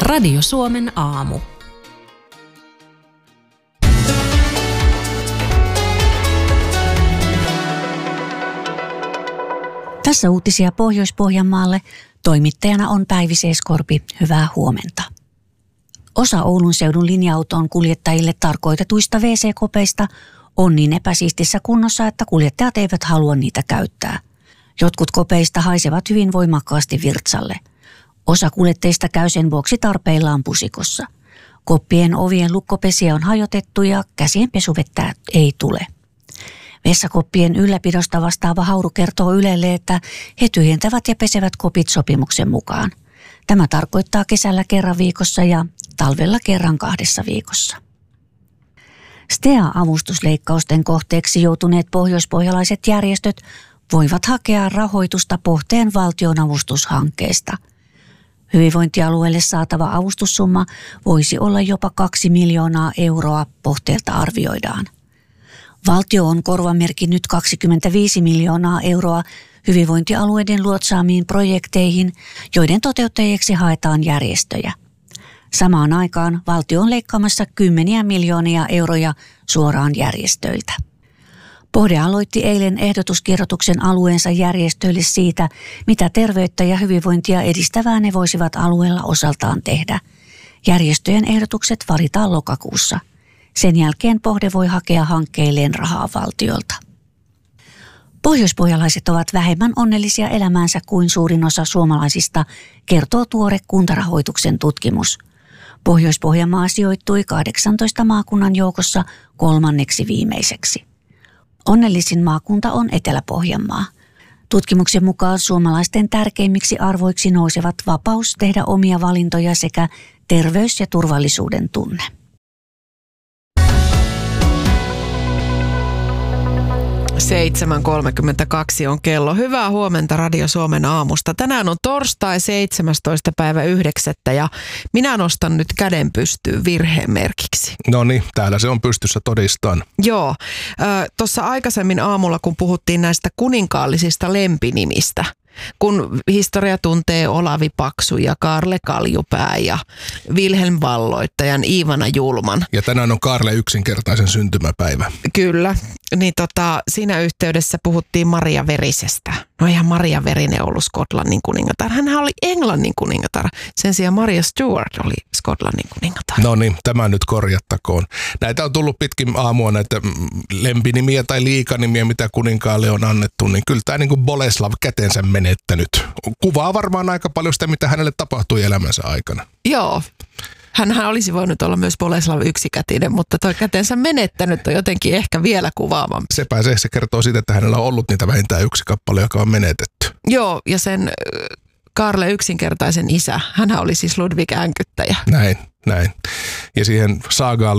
Radio Suomen aamu. Tässä uutisia Pohjois-Pohjanmaalle. Toimittajana on Päivi Seeskorpi. Hyvää huomenta. Osa Oulun seudun linja-auton kuljettajille tarkoitetuista WC-kopeista on niin epäsiistissä kunnossa, että kuljettajat eivät halua niitä käyttää. Jotkut kopeista haisevat hyvin voimakkaasti virtsalle. Osa kuljettajista käy sen vuoksi tarpeillaan pusikossa. Koppien ovien lukkopesiä on hajotettu ja käsien pesuvettä ei tule. Vessakoppien ylläpidosta vastaava Hauru kertoo Ylelle, että he tyhjentävät ja pesevät kopit sopimuksen mukaan. Tämä tarkoittaa kesällä kerran viikossa ja talvella kerran 2 viikossa. STEA-avustusleikkausten kohteeksi joutuneet pohjoispohjalaiset järjestöt voivat hakea rahoitusta Pohteen valtionavustushankkeesta. Hyvinvointialueelle saatava avustussumma voisi olla jopa 2 miljoonaa euroa, Pohteelta arvioidaan. Valtio on korvamerkinnyt 25 miljoonaa euroa hyvinvointialueiden luotsaamiin projekteihin, joiden toteuttajiksi haetaan järjestöjä. Samaan aikaan valtio on leikkaamassa 10 miljoonia euroja suoraan järjestöiltä. Pohde aloitti eilen ehdotuskirjoituksen alueensa järjestöille siitä, mitä terveyttä ja hyvinvointia edistävää ne voisivat alueella osaltaan tehdä. Järjestöjen ehdotukset valitaan lokakuussa. Sen jälkeen Pohde voi hakea hankkeilleen rahaa valtiolta. Pohjoispohjalaiset ovat vähemmän onnellisia elämäänsä kuin suurin osa suomalaisista, kertoo tuore Kuntarahoituksen tutkimus. Pohjois-Pohjanmaa sijoittui 18 maakunnan joukossa 3. viimeiseksi. Onnellisin maakunta on Etelä-Pohjanmaa. Tutkimuksen mukaan suomalaisten tärkeimmiksi arvoiksi nousevat vapaus tehdä omia valintoja sekä terveys- ja turvallisuuden tunne. Kello 7.32 on kello. Hyvää huomenta Radio Suomen aamusta. Tänään on torstai 17.9. ja minä nostan nyt käden pystyyn virheen merkiksi. No niin, täällä se on pystyssä, todistan. Joo, tuossa aikaisemmin aamulla, kun puhuttiin näistä kuninkaallisista lempinimistä, kun historia tuntee Olavi Paksu ja Kaarle Kaljupää ja Vilhelm Valloittajan, Iivana Julman. Ja tänään on Kaarle yksinkertaisen syntymäpäivä. Kyllä, niin siinä yhteydessä puhuttiin Maria Verisestä. No eihän Maria Verinen ollut Skotlannin kuningatar. Hänhän oli Englannin kuningatar. Sen sijaan Maria Stuart oli Skotlannin kuningatar. No niin, tämä nyt korjattakoon. Näitä on tullut pitkin aamua, näitä lempinimiä tai liikanimiä, mitä kuninkaalle on annettu. Niin kyllä tämä niin kuin Boleslav kätensä menettänyt. Kuvaa varmaan aika paljon sitä, mitä hänelle tapahtui elämänsä aikana. Joo. Hänhän olisi voinut olla myös Boleslav yksikätinen, mutta toi kätensä menettänyt on jotenkin ehkä vielä kuvaavampi. Se kertoo siitä, että hänellä on ollut niitä vähintään yksi kappale, joka on menetetty. Joo, ja sen Kaarle yksinkertaisen isä, hänhän oli siis Ludvig Änkyttäjä. Näin. Ja siihen saagaan